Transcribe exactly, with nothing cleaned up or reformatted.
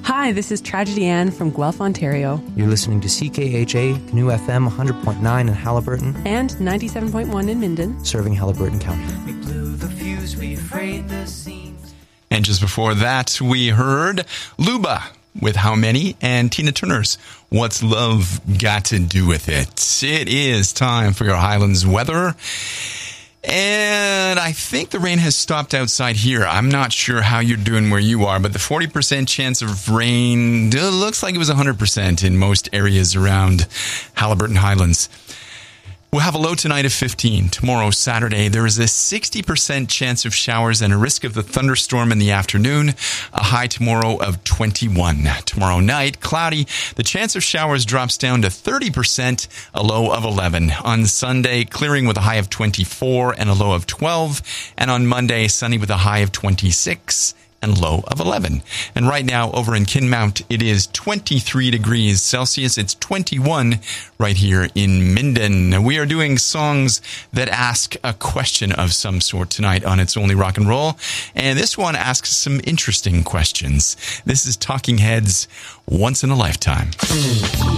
Hi, this is Tragedy Ann from Guelph, Ontario. You're listening to C K H A, New F M one hundred point nine in Haliburton. And ninety-seven point one in Minden. Serving Haliburton County. We blew the fuse, we frayed the seams. And just before that, we heard Luba with How Many, and Tina Turner's What's Love Got to Do with It. It is time for your Highlands weather. And I think the rain has stopped outside here. I'm not sure how you're doing where you are, but the forty percent chance of rain uh, looks like it was one hundred percent in most areas around Haliburton Highlands. We'll have a low tonight of fifteen. Tomorrow, Saturday, there is a sixty percent chance of showers and a risk of the thunderstorm in the afternoon. A high tomorrow of twenty-one. Tomorrow night, cloudy. The chance of showers drops down to thirty percent, a low of eleven. On Sunday, clearing with a high of twenty-four and a low of twelve. And on Monday, sunny with a high of twenty-six and low of eleven. And right now, over in Kinmount, it is twenty-three degrees Celsius. It's twenty-one right here in Minden. We are doing songs that ask a question of some sort tonight on It's Only Rock and Roll. And this one asks some interesting questions. This is Talking Heads, Once in a Lifetime.